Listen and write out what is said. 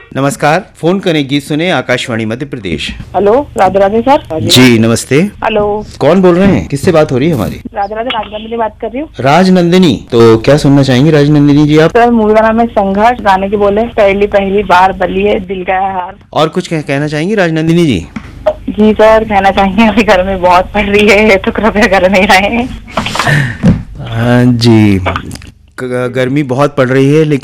नमस्कार, फोन करें गीत सुने आकाशवाणी मध्य प्रदेश। Hello, Radhe Radhe sir. जी नमस्ते। हेलो, कौन बोल रहे हैं? किससे बात हो रही है हमारी? राधे राधे, राजनंदिनी बात कर रही हूँ। राजनंदिनी, तो क्या सुनना चाहेंगी राजनंदिनी जी आप? सर मूवी का नाम है संघर्ष, गाने की बोले पहली पहली बार बलिए दिल गया हार। और कुछ कहना चाहेंगी राजनंदिनी जी? जी सर, कहना चाहेंगे अभी गर्मी बहुत पड़ रही है तो कृपया घर में ही रहें। जी, गर्मी बहुत पड़ रही है लेकिन